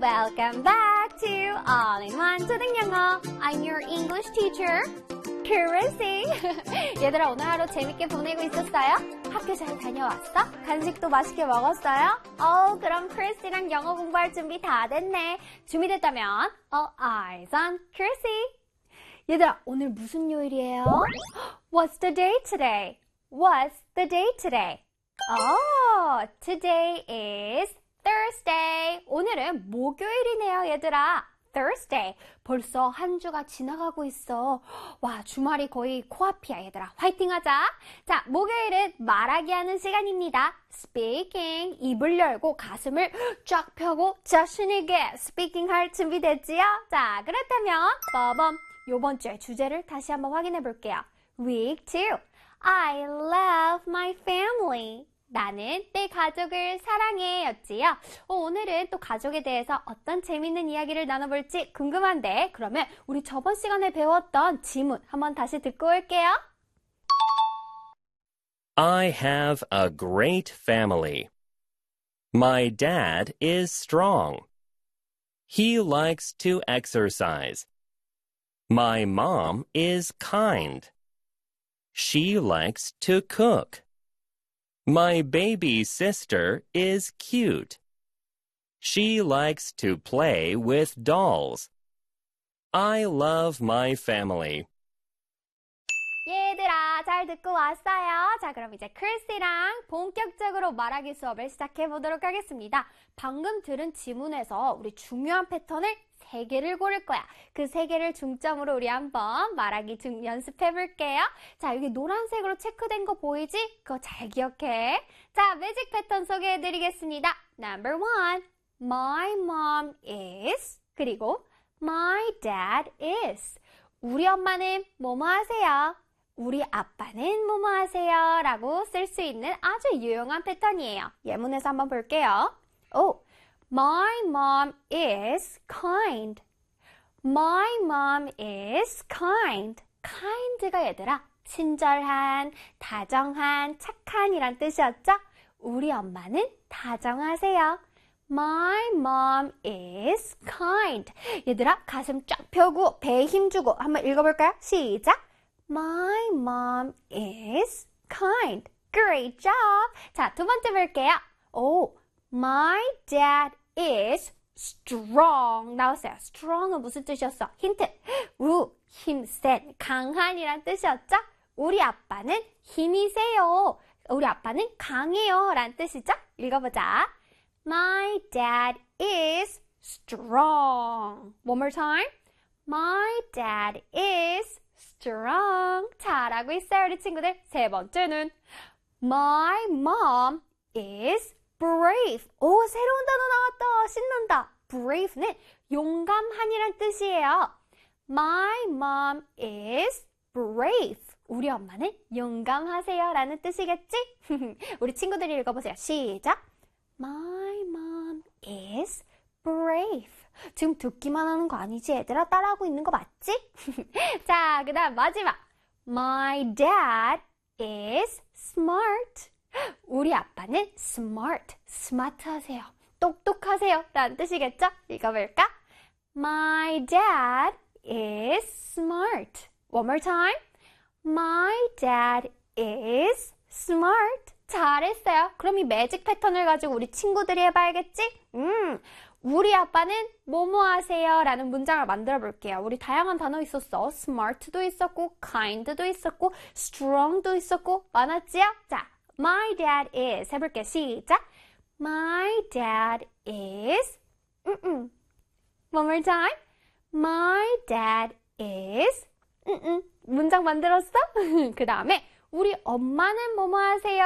Welcome back to All-in-One 초등영어. I'm your English teacher, Chrissy. 얘들아, 오늘 하루 재밌게 보내고 있었어요? 학교 잘 다녀왔어? 간식도 맛있게 먹었어요? 그럼 Chrissy랑 영어 공부할 준비 다 됐네. 준비됐다면 All eyes on Chrissy. 얘들아, 오늘 무슨 요일이에요? What's the day today? What's the day today? Today is Thursday. 오늘은 목요일이네요, 얘들아. Thursday. 벌써 한 주가 지나가고 있어. 와, 주말이 거의 코앞이야, 얘들아. 화이팅하자. 자, 목요일은 말하기 하는 시간입니다. Speaking. 입을 열고 가슴을 쫙 펴고 자신있게 speaking 할 준비됐지요? 자, 그렇다면 빠밤. 요번 주의 주제를 다시 한번 확인해 볼게요. Week 2. I love my family. 나는 내 가족을 사랑해 였지요. 오늘은 또 가족에 대해서 어떤 재밌는 이야기를 나눠볼지 궁금한데, 그러면 우리 저번 시간에 배웠던 지문 한번 다시 듣고 올게요. I have a great family. My dad is strong. He likes to exercise. My mom is kind. She likes to cook. My baby sister is cute. She likes to play with dolls. I love my family. 얘들아, 잘 듣고 왔어요? 자, 그럼 이제 크리스랑 본격적으로 말하기 수업을 시작해 보도록 하겠습니다. 방금 들은 지문에서 우리 중요한 패턴을 3개를 고를 거야. 그 3개를 중점으로 우리 한번 말하기 연습해 볼게요. 자, 여기 노란색으로 체크된 거 보이지? 그거 잘 기억해. 자, 매직 패턴 소개해 드리겠습니다. Number 1. My mom is. 그리고 my dad is. 우리 엄마는 뭐뭐 하세요? 우리 아빠는 뭐뭐 하세요? 라고 쓸 수 있는 아주 유용한 패턴이에요. 예문에서 한번 볼게요. My mom is kind. My mom is kind. kind가 얘들아, 친절한, 다정한, 착한이란 뜻이었죠? 우리 엄마는 다정하세요. My mom is kind. 얘들아, 가슴 쫙 펴고 배에 힘주고 한번 읽어볼까요? 시작! My mom is kind. Great job! 자, 두 번째 볼게요. My dad is strong. 나왔어요. strong은 무슨 뜻이었어? 힌트. 힘센, 강한이란 뜻이었죠? 우리 아빠는 힘이 세요. 우리 아빠는 강해요. 라는 뜻이죠? 읽어보자. My dad is strong. One more time. My dad is strong. 잘하고 있어요, 우리 친구들. 세 번째는 My mom is brave. 새로운 단어 나왔다. 신난다. brave는 용감한이란 뜻이에요. My mom is brave. 우리 엄마는 용감하세요 라는 뜻이겠지? 우리 친구들이 읽어보세요. 시작. My mom is brave. 지금 듣기만 하는 거 아니지? 얘들아, 따라하고 있는 거 맞지? 자, 그 다음 마지막. My dad is smart. 우리 아빠는 smart, smart하세요. 똑똑하세요 라는 뜻이겠죠? 읽어볼까? My dad is smart. One more time. My dad is smart. 잘했어요. 그럼 이 매직 패턴을 가지고 우리 친구들이 해봐야겠지? 우리 아빠는 뭐뭐 하세요? 라는 문장을 만들어 볼게요. 우리 다양한 단어 있었어. smart도 있었고, kind도 있었고, strong도 있었고, 많았지요? 자, my dad is 해볼게요. 시작. My dad is One more time. My dad is 문장 만들었어? 그 다음에 우리 엄마는 뭐뭐 하세요?